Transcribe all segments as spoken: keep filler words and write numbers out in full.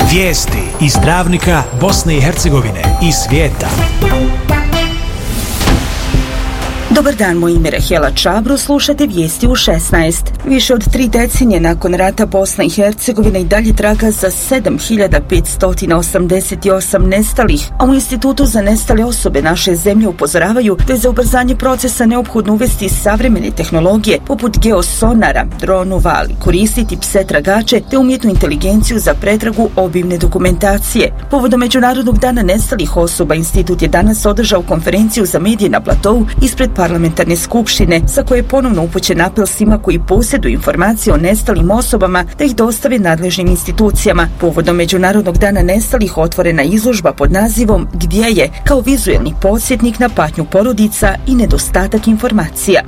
Vijesti iz Dravnika, Bosne i Hercegovine i svijeta. Dobar dan, moje ime je Rahela Čabro, slušate vijesti u šesnaest. Više od tri decenije nakon rata Bosna i Hercegovina i dalje traga za sedam hiljada petsto osamdeset osam nestalih, a u Institutu za nestale osobe naše zemlje upozoravaju da je za ubrzanje procesa neophodno uvesti savremene tehnologije poput geosonara, dronova, ali koristiti pse tragače te umjetnu inteligenciju za pretragu obimne dokumentacije. Povodom Međunarodnog dana nestalih osoba, Institut je danas održao konferenciju za medije na Platovu ispred parlamentarne skupštine, sa koje je ponovno upućen apel svima koji posjeduju informacije o nestalim osobama da ih dostave nadležnim institucijama. Povodom Međunarodnog dana nestalih otvorena izložba pod nazivom Gdje je, kao vizuelni podsjetnik na patnju porodica i nedostatak informacija.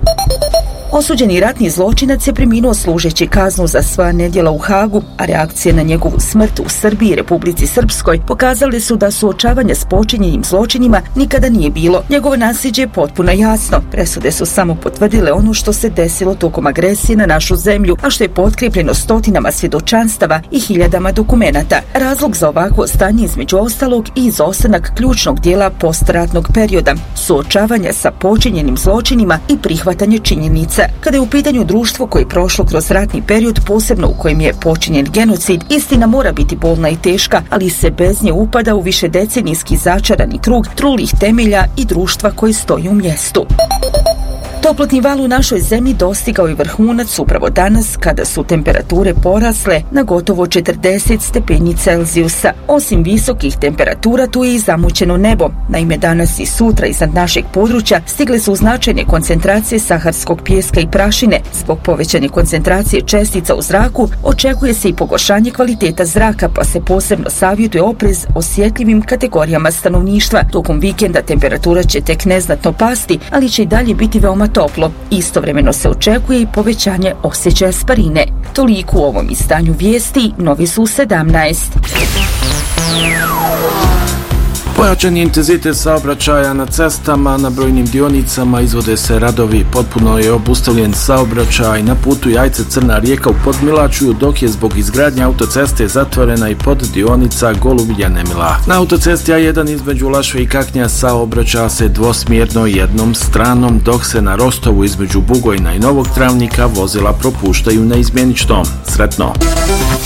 Osuđeni ratni zločinac je preminuo služeći kaznu za sva nedjela u Hagu, a reakcije na njegovu smrt u Srbiji i Republici Srpskoj pokazale su da suočavanja s počinjenim zločinima nikada nije bilo. Njegovo nasljeđe je potpuno jasno. Presude su samo potvrdile ono što se desilo tokom agresije na našu zemlju, a što je potkrepljeno stotinama svjedočanstava i hiljadama dokumenata. Razlog za ovakvo stanje između ostalog i izostanak ključnog dijela postratnog perioda, suočavanja sa počinjenim zločinima i prihvatanje činjenica. Kada je u pitanju društvo koje je prošlo kroz ratni period, posebno u kojem je počinjen genocid, istina mora biti bolna i teška, ali se bez nje upada u višedecenijski začarani krug trulih temelja i društva koje stoji u mjestu. Toplotni val u našoj zemlji dostigao je vrhunac upravo danas kada su temperature porasle na gotovo četrdeset stepeni Celzijusa. Osim visokih temperatura, tu je i zamućeno nebo. Naime, danas i sutra iznad našeg područja stigle su značajne koncentracije saharskog pijeska i prašine. Zbog povećane koncentracije čestica u zraku očekuje se i pogoršanje kvaliteta zraka, pa se posebno savjetuje oprez osjetljivim kategorijama stanovništva. Tokom vikenda temperatura će tek neznatno pasti, ali će i dalje biti veoma toplo. Istovremeno se očekuje i povećanje osjećaja sparine. Toliko u ovom izdanju vijesti, novi su sedamnaest. Pojačan je intenzitet saobraćaja na cestama, na brojnim dionicama izvode se radovi, potpuno je obustavljen saobraćaj na putu Jajce-Crna Rijeka u Podmilačju, dok je zbog izgradnje autoceste zatvorena i pod dionica Golubija-Nemila. Na autocesti A jedan između Lašve i Kaknja saobraća se dvosmjerno jednom stranom, dok se na Rostovu između Bugojna i Novog Travnika vozila propuštaju neizmjenično. Sretno!